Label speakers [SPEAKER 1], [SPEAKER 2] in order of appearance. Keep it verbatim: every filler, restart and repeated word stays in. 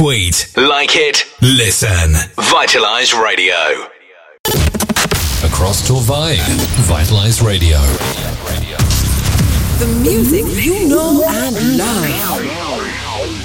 [SPEAKER 1] Tweet, like it, listen. Vitalize Radio.
[SPEAKER 2] Across Torvay, Vitalize Radio.
[SPEAKER 3] The music you know and love.